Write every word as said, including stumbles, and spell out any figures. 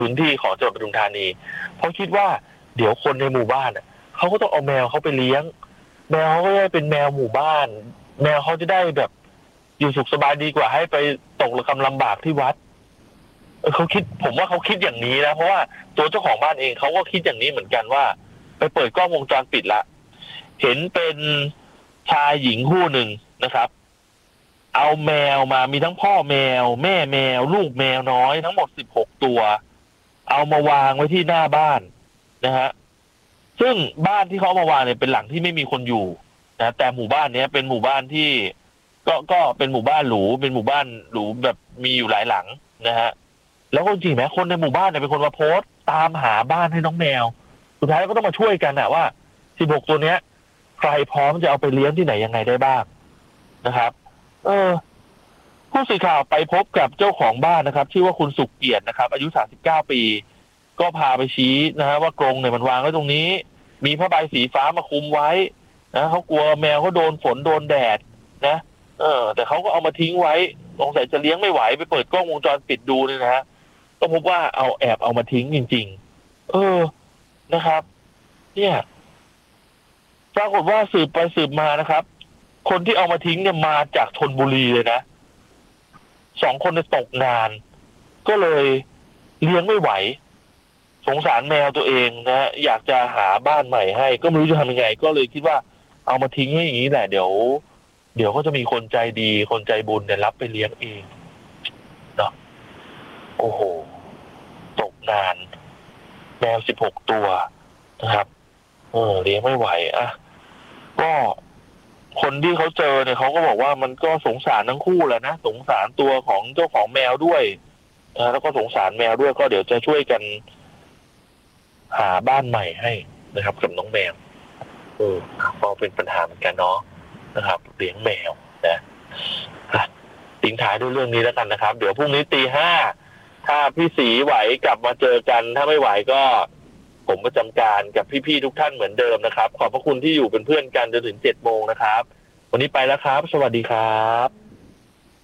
พื้นที่ของจังหวัดปทุมธานีเพราะคิดว่าเดี๋ยวคนในหมู่บ้านอ่ะเขาก็ต้องเอาแมวเขาไปเลี้ยงแมวเขาก็ได้เป็นแมวหมู่บ้านแมวเขาจะได้แบบอยู่สุขสบายดีกว่าให้ไปตกระกำลำบากที่วัดเออเขาคิดผมว่าเขาคิดอย่างนี้นะเพราะว่าตัวเจ้าของบ้านเองเขาก็คิดอย่างนี้เหมือนกันว่าไปเปิดกล้องวงจรปิดละเห็นเป็นชายหญิงคู่หนึ่งนะครับเอาแมวมามีทั้งพ่อแมวแม่แมวลูกแมวน้อยทั้งหมดสิบหกตัวเอามาวางไว้ที่หน้าบ้านนะฮะซึ่งบ้านที่เขาเอามาวางเนี่ยเป็นหลังที่ไม่มีคนอยู่นะแต่หมู่บ้านเนี้ยเป็นหมู่บ้านที่ก็ก็เป็นหมู่บ้านหรูเป็นหมู่บ้านหรูแบบมีอยู่หลายหลังนะฮะแล้วจริงไหมคนในหมู่บ้านเนี่ยเป็นคนมาโพสต์ตามหาบ้านให้น้องแมวสุดท้ายก็ต้องมาช่วยกันอะว่าสิบหกตัวเนี้ยใครพร้อมจะเอาไปเลี้ยงที่ไหนยังไงได้บ้างนะครับเออผู้สื่อข่าวไปพบกับเจ้าของบ้านนะครับชื่อว่าคุณสุขเกียรตินะครับอายุสามสิบเก้าปีก็พาไปชี้นะฮะว่ากรงเนี่ยมันวางไว้ตรงนี้มีผ้าใบสีฟ้ามาคลุมไว้นะเขากลัวแมวเขาโดนฝนโดนแดดนะเออแต่เขาก็เอามาทิ้งไว้สงสัยจะเลี้ยงไม่ไหวไปเปิดกล้องวงจรปิดดูเนี่ยนะฮะก็พบว่าเอาแอบเอามาทิ้งจริงๆเออนะครับเนี่ยปรากฏว่าสืบไปสืบมานะครับคนที่เอามาทิ้งเนี่ยมาจากชลบุรีเลยนะสองคนจะตกงานก็เลยเลี้ยงไม่ไหวสงสารแมวตัวเองนะอยากจะหาบ้านใหม่ให้ก็ไม่รู้จะทำยังไงก็เลยคิดว่าเอามาทิ้งให้อย่างนี้แหละเดี๋ยวเดี๋ยวก็จะมีคนใจดีคนใจบุญเนี่ยรับไปเลี้ยงเองเนาะโอ้โหตกงานแมวสิบหกตัวนะครับเออเลี้ยงไม่ไหวอ่ะก็คนที่เขาเจอเนี่ยเขาก็บอกว่ามันก็สงสารทั้งคู่แหละนะสงสารตัวของเจ้าของแมวด้วยนะแล้วก็สงสารแมวด้วยก็เดี๋ยวจะช่วยกันหาบ้านใหม่ให้นะครับกับน้องแมวเออก็เป็นปัญหาเหมือนกันเนาะนะครับเลี้ยงแมวนะทิ้งท้ายด้วยเรื่องนี้แล้วกันนะครับเดี๋ยวพรุ่งนี้ตีห้าถ้าพี่สีไหวกลับมาเจอกันถ้าไม่ไหวก็ผมประจำการกับพี่ๆทุกท่านเหมือนเดิมนะครับขอบพระคุณที่อยู่เป็นเพื่อนกันจนถึงเจ็ดโมงนะครับวันนี้ไปแล้วครับสวัสดีครับ